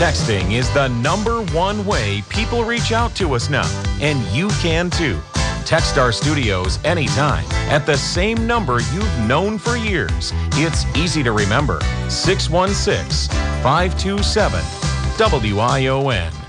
Texting is the #1 way people reach out to us now, and you can too. Text our studios anytime at the same number you've known for years. It's easy to remember, 616-527-WION.